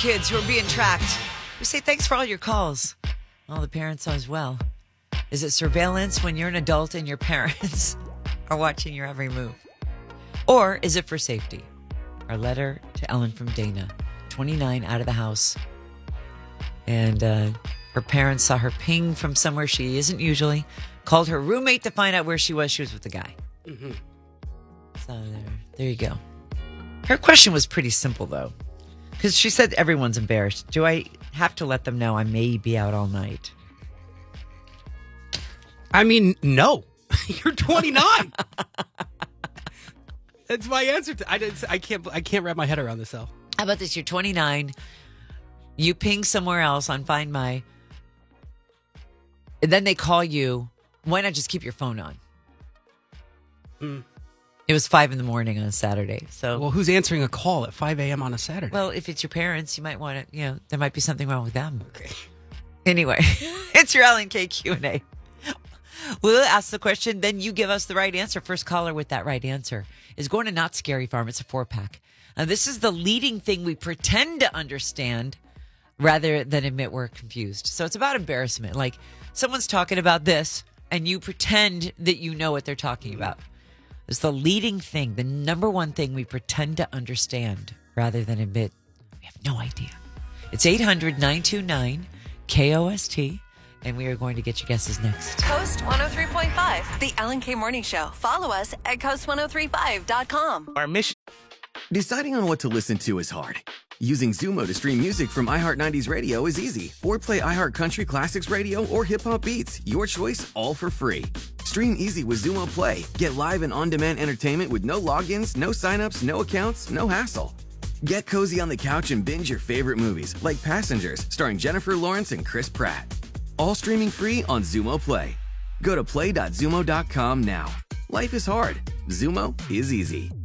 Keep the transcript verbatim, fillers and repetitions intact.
kids who are being tracked. We say thanks for all your calls. All the parents as well. Is it surveillance when you're an adult and your parents are watching your every move? Or is it for safety? Our letter to Ellen from Dana, twenty-nine, out of the house. And uh, her parents saw her ping from somewhere she isn't usually, called her roommate to find out where she was. She was with the guy. Mm-hmm. So there, there you go. Her question was pretty simple, though, because she said everyone's embarrassed. Do I have to let them know I may be out all night? I mean, no. You're twenty-nine. That's my answer. To, I, I can't. I can't wrap my head around this, though. How about this? You're twenty-nine. You ping somewhere else on Find My, and then they call you. Why not just keep your phone on? Mm. It was five in the morning on a Saturday. So, well, who's answering a call at five a.m. on a Saturday? Well, if it's your parents, you might want to. You know, there might be something wrong with them. Okay. Anyway, it's your L N K Q and A. We'll ask the question, then you give us the right answer. First caller with that right answer is going to Not Scary Farm. It's a four-pack. Now, this is the leading thing we pretend to understand rather than admit we're confused. So it's about embarrassment. Like, someone's talking about this, and you pretend that you know what they're talking about. It's the leading thing, the number one thing we pretend to understand rather than admit we have no idea. It's eight hundred, nine two nine, K O S T. And we are going to get your guesses next. Coast one oh three point five, the Ellen K Morning Show. Follow us at coast ten thirty-five dot com. Our mission. Deciding on what to listen to is hard. Using Zumo to stream music from iHeart nineties Radio is easy. Or play iHeart Country Classics Radio or Hip Hop Beats. Your choice, all for free. Stream easy with Zumo Play. Get live and on-demand entertainment with no logins, no signups, no accounts, no hassle. Get cozy on the couch and binge your favorite movies, like Passengers, starring Jennifer Lawrence and Chris Pratt. All streaming free on Zumo Play. Go to play dot zumo dot com now. Life is hard. Zumo is easy.